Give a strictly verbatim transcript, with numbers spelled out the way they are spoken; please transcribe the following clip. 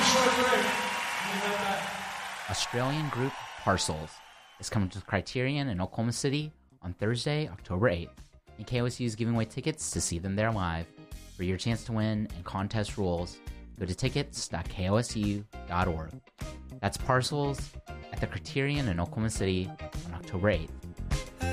Australian group Parcels is coming to Criterion in Oklahoma City on Thursday, October eighth, and K O S U is giving away tickets to see them there live. For your chance to win and contest rules, go to tickets dot k o s u dot org. That's Parcels at the Criterion in Oklahoma City on October eighth.